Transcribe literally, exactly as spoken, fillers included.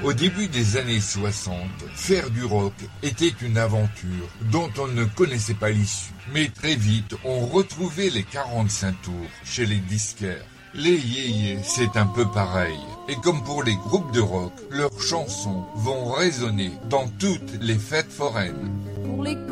Au début des années soixante, faire du rock était une aventure dont on ne connaissait pas l'issue. Mais très vite, on retrouvait les quarante-cinq tours chez les disquaires. Les yéyés, c'est un peu pareil. Et comme pour les groupes de rock, leurs chansons vont résonner dans toutes les fêtes foraines. Pour les